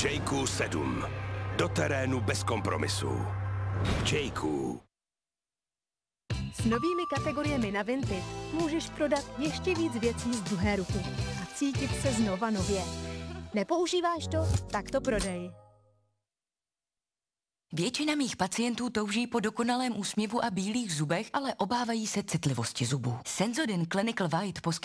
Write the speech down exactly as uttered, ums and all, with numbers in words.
J Q sedm. Do terénu bez kompromisů. J Q. S novými kategoriemi na Vinted můžeš prodat ještě víc věcí z druhé ruky a cítit se znova nově. Nepoužíváš to? Tak to prodej. Většina mých pacientů touží po dokonalém úsměvu a bílých zubech, ale obávají se citlivosti zubů. Sensodyne Clinical White poskytuje